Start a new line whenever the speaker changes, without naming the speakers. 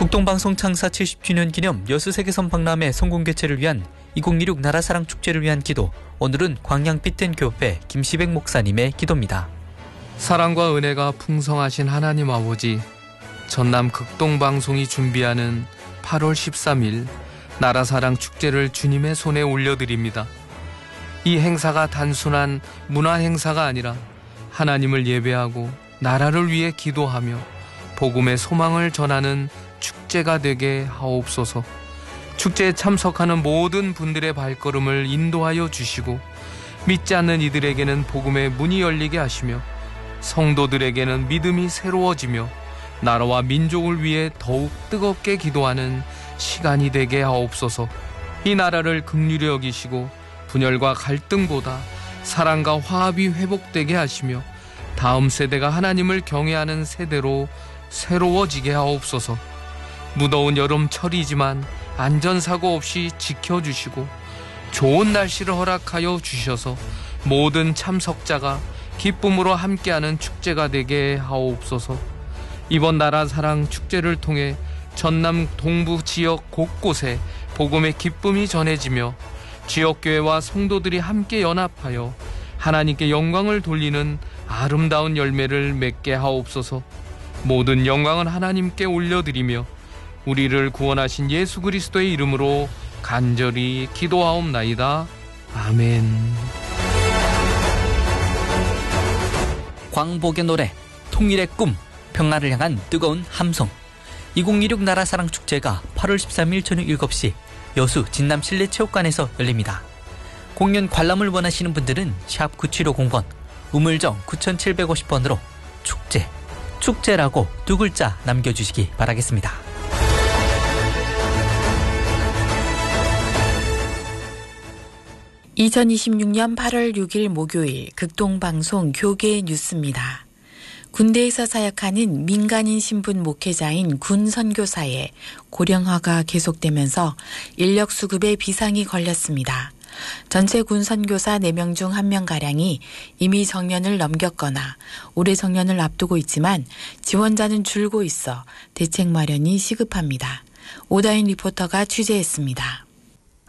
국동방송 창사 70주년 기념 여수세계선 박람회 성공 개최를 위한 2016 나라사랑 축제를 위한 기도. 오늘은 광양빛된 교회 김시백 목사님의 기도입니다.
사랑과 은혜가 풍성하신 하나님 아버지, 전남 극동방송이 준비하는 8월 13일 나라사랑 축제를 주님의 손에 올려드립니다. 이 행사가 단순한 문화 행사가 아니라 하나님을 예배하고 나라를 위해 기도하며 복음의 소망을 전하는 축제가 되게 하옵소서. 축제에 참석하는 모든 분들의 발걸음을 인도하여 주시고 믿지 않는 이들에게는 복음의 문이 열리게 하시며 성도들에게는 믿음이 새로워지며 나라와 민족을 위해 더욱 뜨겁게 기도하는 시간이 되게 하옵소서. 이 나라를 긍휼히 여기시고 분열과 갈등보다 사랑과 화합이 회복되게 하시며 다음 세대가 하나님을 경외하는 세대로 새로워지게 하옵소서. 무더운 여름철이지만 안전사고 없이 지켜주시고 좋은 날씨를 허락하여 주셔서 모든 참석자가 기쁨으로 함께하는 축제가 되게 하옵소서. 이번 나라사랑 축제를 통해 전남 동부 지역 곳곳에 복음의 기쁨이 전해지며 지역교회와 성도들이 함께 연합하여 하나님께 영광을 돌리는 아름다운 열매를 맺게 하옵소서. 모든 영광은 하나님께 올려드리며 우리를 구원하신 예수 그리스도의 이름으로 간절히 기도하옵나이다. 아멘.
광복의 노래, 통일의 꿈, 평화를 향한 뜨거운 함성. 2016 나라사랑 축제가 8월 13일 저녁 7시 여수 진남 실내체육관에서 열립니다. 공연 관람을 원하시는 분들은 샵 9750번, 우물정 9750번으로 축제라고 2글자 남겨주시기 바라겠습니다.
(2026년 8월 6일) 목요일 극동방송 교계 뉴스입니다. 군대에서 사역하는 민간인 신분 목회자인 군 선교사의 고령화가 계속되면서 인력 수급에 비상이 걸렸습니다. 전체 군 선교사 4명 중 1명가량이 이미 정년을 넘겼거나 올해 정년을 앞두고 있지만 지원자는 줄고 있어 대책 마련이 시급합니다. 오다인 리포터가 취재했습니다.